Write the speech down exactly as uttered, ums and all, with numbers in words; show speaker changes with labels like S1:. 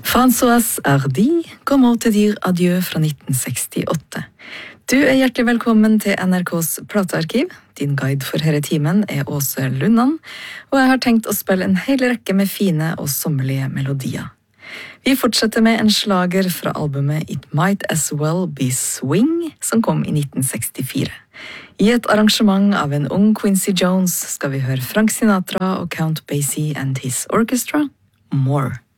S1: François Hardy kommer til dir adjø fra nitten sekstiåtte. Du er hjertelig velkommen til N R K's platearkiv. Din guide for denne timen er Åse Lundan, og jeg har tenkt å spille en hel rekke med fine og sommerlige melodier. Vi fortsetter med en slager fra albumet It Might As Well Be Swing, som kom i nitten sekstifire. I et arrangement av en ung Quincy Jones skal vi høre Frank Sinatra og Count Basie and His Orchestra, More.